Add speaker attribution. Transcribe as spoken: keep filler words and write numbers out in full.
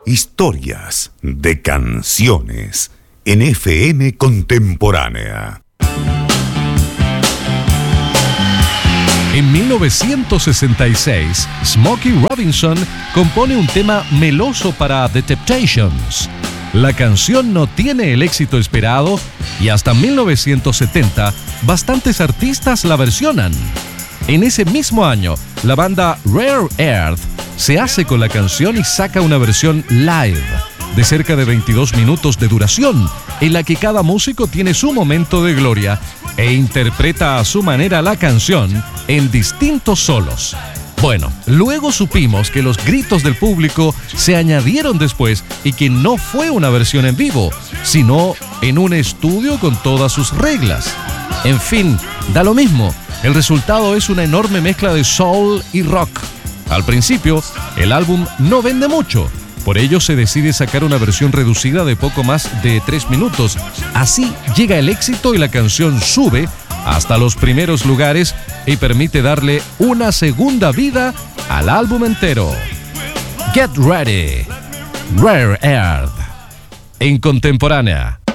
Speaker 1: Historias de canciones en F M Contemporánea.
Speaker 2: En mil novecientos sesenta y seis, Smokey Robinson compone un tema meloso para The Temptations. La canción no tiene el éxito esperado y hasta mil novecientos setenta bastantes artistas la versionan. En ese mismo año, la banda Rare Earth se hace con la canción y saca una versión live de cerca de veintidós minutos de duración, en la que cada músico tiene su momento de gloria e interpreta a su manera la canción en distintos solos. Bueno, luego supimos que los gritos del público se añadieron después y que no fue una versión en vivo, sino en un estudio con todas sus reglas. En fin, da lo mismo. El resultado es una enorme mezcla de soul y rock. Al principio, el álbum no vende mucho. Por ello se decide sacar una versión reducida de poco más de tres minutos. Así llega el éxito y la canción sube hasta los primeros lugares y permite darle una segunda vida al álbum entero. Get Ready, Rare Earth, en Contemporánea.